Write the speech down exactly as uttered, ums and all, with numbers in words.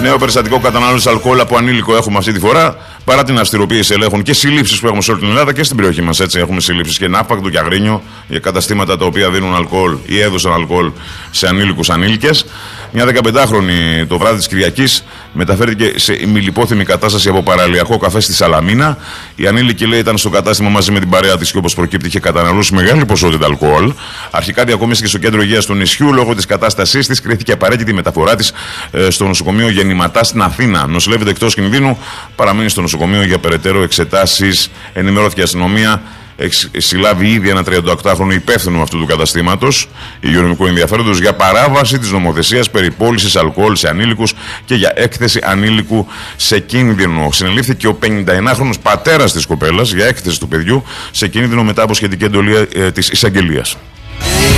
Νέο περιστατικό κατανάλωση αλκοόλ από ανήλικο έχουμε αυτή τη φορά. Παρά την αυστηροποίηση ελέγχων και συλλήψεις που έχουμε σε όλη την Ελλάδα και στην περιοχή μας. Έτσι, έχουμε συλλήψεις και ναύπακτο και Αγρίνιο για καταστήματα τα οποία δίνουν αλκοόλ ή έδωσαν αλκοόλ σε ανήλικους ανήλικες. Μια δεκαπεντάχρονη το βράδυ της Κυριακής μεταφέρθηκε σε ημιλιπόθυμη κατάσταση από παραλιακό καφέ στη Σαλαμίνα. Η ανήλικη, λέει, ήταν στο κατάστημα μαζί με την παρέα της και όπως προκύπτει είχε καταναλώσει μεγάλη ποσότητα αλκοόλ. Αρχικά διακομίστηκε στο κέντρο υγείας του νησιού. Λόγω της κατάστασής της κρίθηκε απαραίτητη η μεταφορά της ε, στο νοσοκομείο Γεννηματά στην Αθήνα. Νοσηλεύεται εκτός κινδύνου, παραμένει στο νοσοκομείο για περαιτέρω εξετάσεις. Ενημερώθηκε η αστυνομία. Έχει συλλάβει ήδη ένα τριανταοκτάχρονο υπεύθυνο αυτού του καταστήματος υγειονομικού ενδιαφέροντος για παράβαση της νομοθεσίας περί πώλησης αλκοόλ σε ανήλικους και για έκθεση ανήλικου σε κίνδυνο. Συνελήφθηκε ο πενηνταενάχρονος πατέρας της κοπέλας για έκθεση του παιδιού σε κίνδυνο μετά από σχετική εντολή ε, της εισαγγελίας.